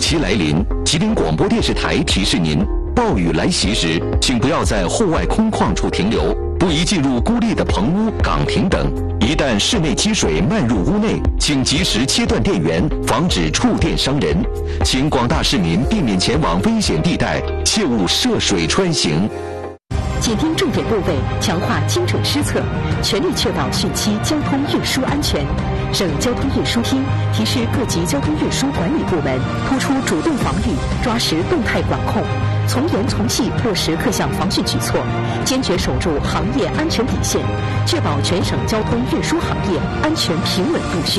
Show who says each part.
Speaker 1: 期来临，吉林广播电视台提示您：暴雨来袭时，请不要在户外空旷处停留，不宜进入孤立的棚屋、岗亭等。一旦室内积水漫入屋内，请及时切断电源，防止触电伤人。请广大市民避免前往危险地带，切勿涉水穿行。
Speaker 2: 紧盯重点部位，强化精准施策，全力确保汛期交通运输安全。省交通运输厅提示各级交通运输管理部门，突出主动防御，抓实动态管控，从严从细落实各项防汛举措，坚决守住行业安全底线，确保全省交通运输行业安全平稳度汛。